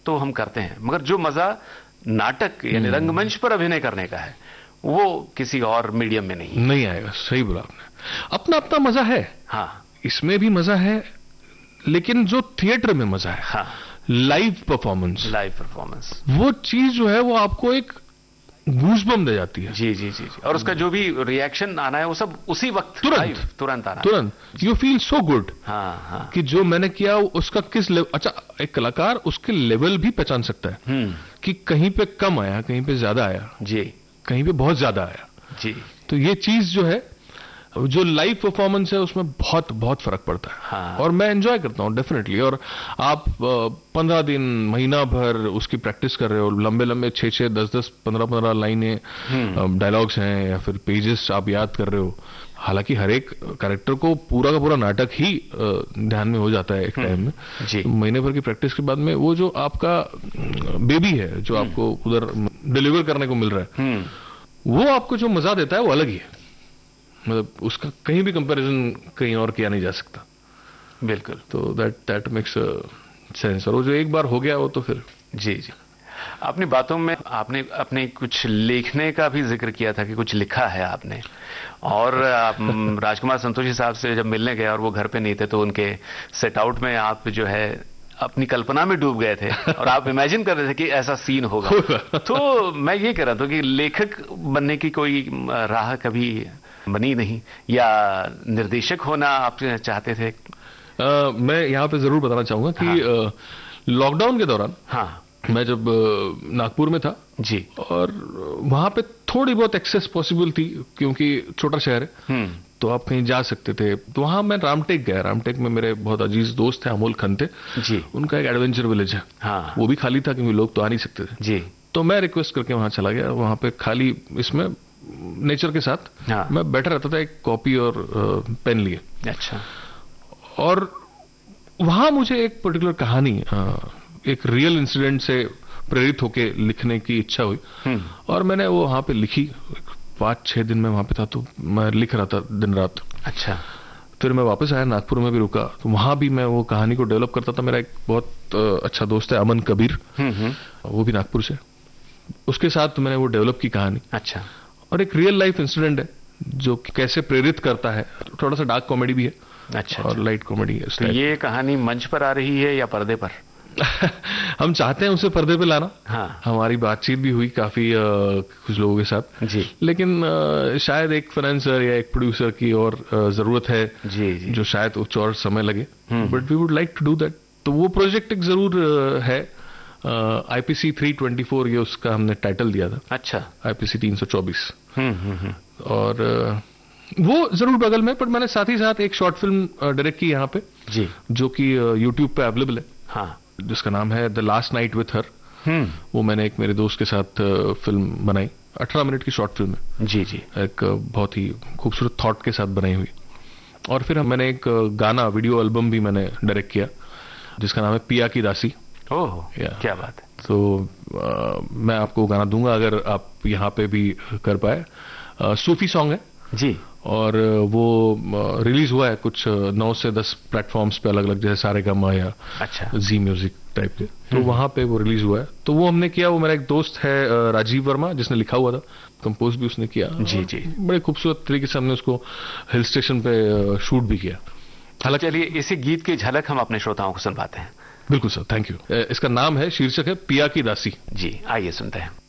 तो हम करते हैं, मगर जो मजा नाटक यानी रंगमंच पर अभिनय करने का है वो किसी और मीडियम में नहीं आएगा। सही बोला आपने। अपना अपना मजा है। हाँ, इसमें भी मजा है, लेकिन जो थिएटर में मजा है, हाँ, लाइव परफॉर्मेंस, वो चीज जो है वो आपको एक गूज़बम्प दे जाती है। जी। और उसका जो भी रिएक्शन आना है वो सब उसी वक्त तुरंत आना, तुरंत यू फील सो गुड। हाँ। कि जो मैंने किया उसका किस लेवल, अच्छा एक कलाकार उसके लेवल भी पहचान सकता है कि कहीं पे कम आया, कहीं पे ज्यादा आया, जी, कहीं पे बहुत ज्यादा आया, जी। तो ये चीज जो है, जो लाइव परफॉर्मेंस है उसमें बहुत बहुत फर्क पड़ता है। हाँ। और मैं एंजॉय करता हूँ डेफिनेटली। और आप 15 दिन, महीना भर उसकी प्रैक्टिस कर रहे हो, लंबे लंबे 6-6, 10-10, 15-15 लाइनें डायलॉग्स हैं या फिर पेजेस आप याद कर रहे हो। हालांकि हर एक कैरेक्टर को पूरा का पूरा नाटक ही ध्यान में हो जाता है एक टाइम में। तो महीने भर की प्रैक्टिस के बाद में वो जो आपका बेबी है जो आपको उधर डिलीवर करने को मिल रहा है, वो आपको जो मजा देता है वो अलग ही है। मतलब उसका कहीं भी कंपैरिजन कहीं और किया नहीं जा सकता। बिल्कुल। तो दैट मेक्स सेंस। और वो जो एक बार हो गया वो तो फिर जी। अपनी बातों में आपने अपने कुछ लिखने का भी जिक्र किया था कि कुछ लिखा है आपने, और राजकुमार संतोषी साहब से जब मिलने गए और वो घर पे नहीं थे तो उनके सेट आउट में आप जो है अपनी कल्पना में डूब गए थे और आप इमेजिन कर रहे थे कि ऐसा सीन होगा। तो मैं ये कह रहा था कि लेखक बनने की कोई राह कभी बनी नहीं, या निर्देशक होना आप चाहते थे? मैं यहाँ पे जरूर बताना चाहूंगा कि लॉकडाउन के दौरान मैं जब नागपुर में था जी, और वहां पे थोड़ी बहुत एक्सेस पॉसिबल थी क्योंकि छोटा शहर है, तो आप कहीं जा सकते थे। तो वहां मैं रामटेक गया। रामटेक में मेरे बहुत अजीज दोस्त थे अमोल खंते जी, उनका एक एडवेंचर विलेज है। वो भी खाली था क्योंकि लोग तो आ नहीं सकते थे जी। तो मैं रिक्वेस्ट करके वहां चला गया। वहां पे खाली इसमें नेचर के साथ मैं बैठा रहता था, एक कॉपी और पेन लिए। अच्छा। और वहां मुझे एक पर्टिकुलर कहानी, एक रियल इंसिडेंट से प्रेरित होके लिखने की इच्छा हुई और मैंने वो वहां पे लिखी। 5-6 दिन में वहां पे था तो मैं लिख रहा था दिन रात। अच्छा। फिर मैं वापस आया, नागपुर में भी रुका, तो वहां भी मैं वो कहानी को डेवलप करता था। मेरा एक बहुत अच्छा दोस्त है अमन कबीर, वो भी नागपुर से, उसके साथ मैंने वो डेवलप की कहानी। अच्छा। और एक रियल लाइफ इंसिडेंट है जो कैसे प्रेरित करता है। थोड़ा सा डार्क कॉमेडी भी है। अच्छा। और लाइट कॉमेडी है। तो ये कहानी मंच पर आ रही है या पर्दे पर? हम चाहते हैं उसे पर्दे पे लाना। हमारी बातचीत भी हुई काफी कुछ लोगों के साथ जी, लेकिन शायद एक फाइनेंसर या एक प्रोड्यूसर की और जरूरत है जी, जो शायद कुछ और समय लगे, but we would like to do that. तो वो प्रोजेक्ट एक जरूर है। IPC 324 ये उसका हमने टाइटल दिया था। अच्छा। IPC 324। और वो जरूर बगल में, पर मैंने साथ ही साथ एक शॉर्ट फिल्म डायरेक्ट की यहाँ पे जी, जो कि YouTube पे अवेलेबल है, जिसका नाम है the last night with her. वो मैंने एक मेरे दोस्त के साथ फिल्म बनाई, 18 मिनट की शॉर्ट फिल्म है जी जी, एक बहुत ही खूबसूरत थॉट के साथ बनाई हुई। और फिर मैंने एक गाना वीडियो एल्बम भी मैंने डायरेक्ट किया जिसका नाम है पिया की दासी। ओह, क्या बात है। तो मैं आपको गाना दूंगा अगर आप यहाँ पे भी कर पाए। सूफी सॉन्ग है जी, और वो रिलीज हुआ है कुछ 9 से 10 प्लेटफॉर्म्स पे अलग अलग, जैसे सारेगामा या अच्छा जी म्यूजिक टाइप के। तो वहां पे वो रिलीज हुआ है। तो वो हमने किया। वो मेरा एक दोस्त है राजीव वर्मा, जिसने लिखा हुआ था, कंपोज भी उसने किया जी जी। बड़े खूबसूरत तरीके से हमने उसको हिल स्टेशन पे शूट भी किया। हालांकि चलिए इसी गीत की झलक हम अपने श्रोताओं को सुनवाते हैं। बिल्कुल सर, थैंक यू। इसका नाम है, शीर्षक है पिया की दासी। जी, आइए सुनते हैं।